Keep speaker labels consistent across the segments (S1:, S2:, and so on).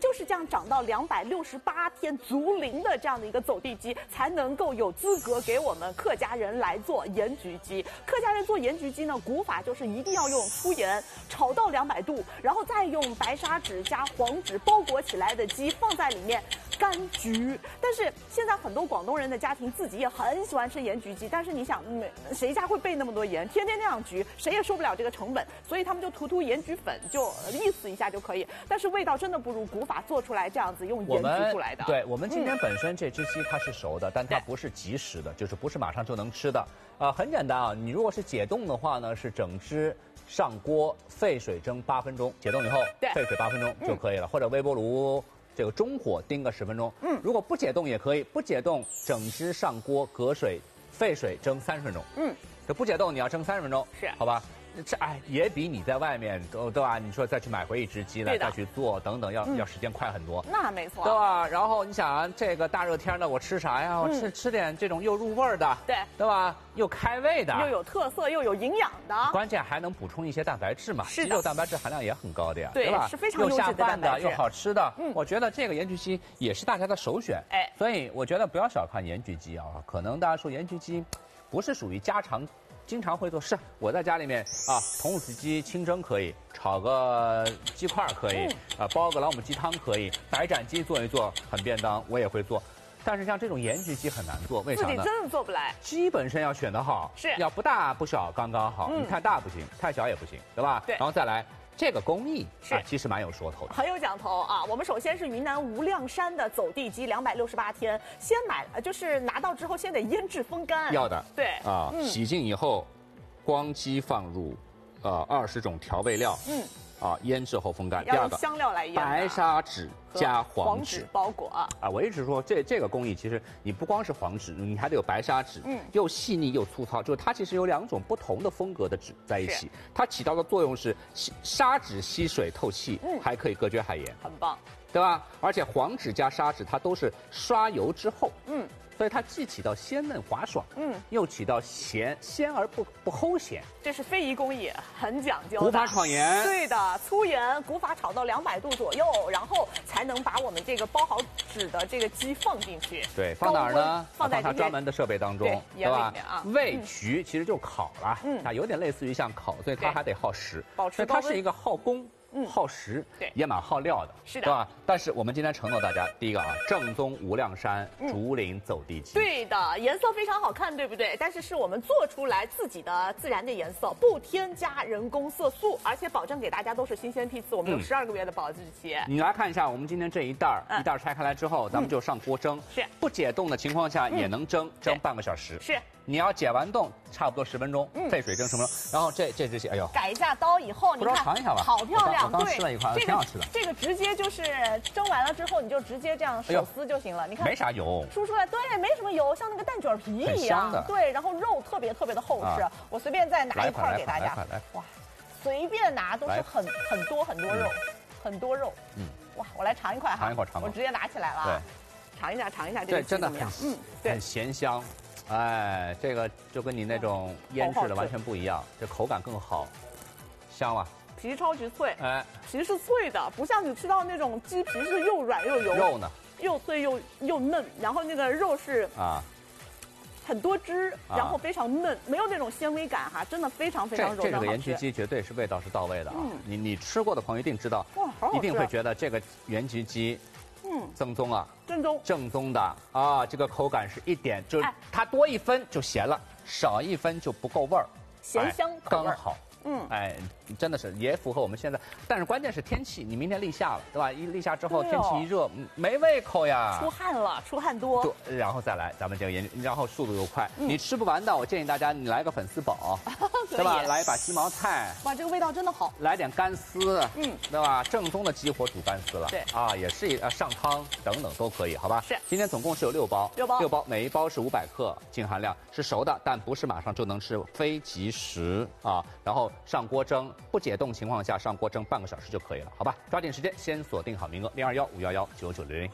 S1: 就是这样长到268天足龄的这样的一个走地鸡，才能够有资格给我们客家人来做盐焗鸡。客家人做盐焗鸡呢，古法就是一定要用粗盐炒到200度，然后再用白砂纸加黄纸包裹起来的鸡放在里面干焗。但是现在很多广东人的家庭自己也很喜欢吃盐焗鸡，但是你想，谁家会备那么多盐，天天那样焗，谁也受不了这个成本，所以他们就涂盐焗粉，就意思一下就可以。但是味道真的不如古法做出来这样子用盐焗出来的。
S2: 对，我们今天本身这只鸡它是熟的，但它不是即食的，就是不是马上就能吃的。很简单啊，你如果是解冻的话呢，是整只上锅沸水蒸8分钟，解冻以后沸水8分钟就可以了，或者微波炉这个中火叮个10分钟。如果不解冻也可以，不解冻整只上锅隔水沸水蒸30分钟。这不解冻你要蒸30分钟，
S1: 是
S2: 好吧？这也比你在外面对吧？你说再去买回一只鸡来再去做等等，要时间快很多。
S1: 那没错，
S2: 对吧？然后你想啊，这个大热天的，我吃啥呀？我吃点这种又入味的，对吧？又开胃的，
S1: 又有特色又有营养的，
S2: 关键还能补充一些蛋白质嘛。鸡肉蛋白质含量也很高的呀，
S1: 对
S2: 吧？
S1: 是非常优质的蛋白质，
S2: 又好吃的。我觉得这个盐焗鸡也是大家的首选。所以我觉得不要小看盐焗鸡啊，可能大家说盐焗鸡不是属于家常。经常会做，是我在家里面啊，童子鸡清蒸可以，炒个鸡块可以，煲个老母鸡汤可以，白斩鸡做一做很便当，我也会做。但是像这种盐焗鸡很难做，为啥呢？
S1: 自己真的做不来。
S2: 鸡本身要选得好，
S1: 是
S2: 要不大不小刚刚好，你太大不行，太小也不行，对吧？
S1: 对，
S2: 然后再来。这个工艺其实蛮有说头的，
S1: 很有讲头啊！我们首先是云南无量山的走地鸡，268天，先就是拿到之后先得腌制风干，
S2: 要的，
S1: 对
S2: 啊，洗净以后，光机放入，20种调味料，腌制后风干。第二个
S1: 香料来腌，
S2: 白砂纸加黄纸
S1: 包裹啊。
S2: 我一直说这个工艺其实你不光是黄纸，你还得有白砂纸，又细腻又粗糙，就是它其实有2种不同的风格的纸在一起，它起到的作用是砂纸吸水透气，还可以隔绝海盐，
S1: 很棒，
S2: 对吧？而且黄纸加砂纸它都是刷油之后，所以它既起到鲜嫩滑爽，又起到鲜而不齁咸。
S1: 这是非遗工艺，很讲究的。
S2: 古法炒盐，
S1: 对的，粗盐，古法炒到200度左右，然后才能把我们这个包好纸的这个鸡放进去。
S2: 对，放哪儿呢？放在它专门的设备当中，
S1: 对吧？
S2: 味焗其实就烤了，它有点类似于像烤，所以它还得耗时，
S1: 保持
S2: 所以它是一个耗工。耗时，
S1: 对，
S2: 也蛮耗料的，
S1: 是的，
S2: 对吧？但是我们今天承诺大家，第一个啊，正宗无量山竹林走地鸡，
S1: 对的，颜色非常好看，对不对？但是我们做出来自己的自然的颜色，不添加人工色素，而且保证给大家都是新鲜批次，我们有12个月的保质期。
S2: 你来看一下，我们今天这一袋拆开来之后，咱们就上锅蒸，
S1: 是
S2: 不解冻的情况下也能蒸半个小时，
S1: 是。
S2: 你要解完冻，差不多10分钟，沸水蒸10分钟。然后这只鸡，哎呦，
S1: 改一下刀以后，你看
S2: 尝一下吧，
S1: 好漂亮。
S2: 我刚吃了一块，挺好吃的。
S1: 这个直接就是蒸完了之后，你就直接这样手撕就行了。你看，
S2: 没啥油，
S1: 输出来对，没什么油，像那个蛋卷皮一样。对，然后肉特别的厚实。我随便再拿一块给大家。哇，随便拿都是很多肉，很多肉。哇，我来尝一块哈，
S2: 尝
S1: 我直接拿起来了。对，尝一下这个
S2: 真的很咸香。哎，这个就跟你那种腌制的完全不一样，这口感更好，香了。
S1: 皮超级脆，皮是脆的，不像你吃到那种鸡皮是又软又油，
S2: 肉呢
S1: 又脆又嫩，然后那个肉是很多汁，然后非常嫩，没有那种纤维感哈，真的非常柔。
S2: 这个盐焗鸡绝对是味道是到位的啊！你吃过的朋友一定知道，一定会觉得这个盐焗鸡。正宗啊，正宗的啊，这个口感是一点，就是它多1分就咸了，少1分就不够味儿，
S1: 咸香
S2: 刚好。真的是也符合我们现在，但是关键是天气，你明天立夏了，对吧？一立夏之后，天气一热，没胃口呀，
S1: 出汗了，出汗多。
S2: 对，然后再来咱们这个然后速度又快，你吃不完的，我建议大家你来个粉丝煲，对吧？来一把鸡毛菜，
S1: 哇，这个味道真的好。
S2: 来点干丝，对吧？正宗的鸡火煮干丝了，
S1: 对
S2: 啊，也是上汤等等都可以，好吧？
S1: 是。
S2: 今天总共是有6包
S1: ，6包，
S2: 每一包是500克净含量，是熟的，但不是马上就能吃，非即食啊。然后上锅蒸，不解冻情况下上锅蒸半个小时就可以了，好吧？抓紧时间，先锁定好名额，021-511-9900。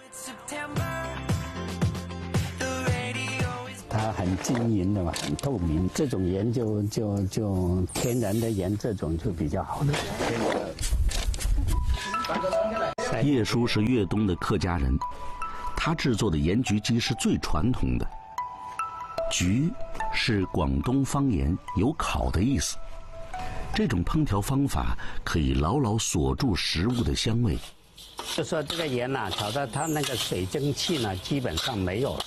S3: 它很均匀的嘛，很透明，这种盐就天然的盐，这种就比较好的。晒
S4: 叶叔是粤东的客家人，他制作的盐焗鸡是最传统的。焗是广东方言有烤的意思，这种烹调方法可以牢牢锁住食物的香味。
S3: 就说这个盐呐，炒到它那个水蒸气呢，基本上没有了。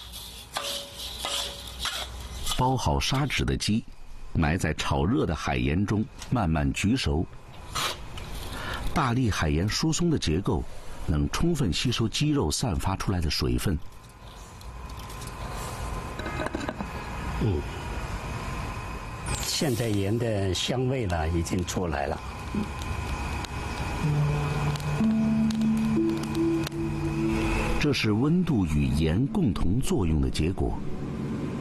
S4: 包好砂纸的鸡，埋在炒热的海盐中，慢慢焗熟。大粒海盐疏松的结构，能充分吸收鸡肉散发出来的水分。
S3: 现在盐的香味呢，已经出来了。
S4: 这是温度与盐共同作用的结果。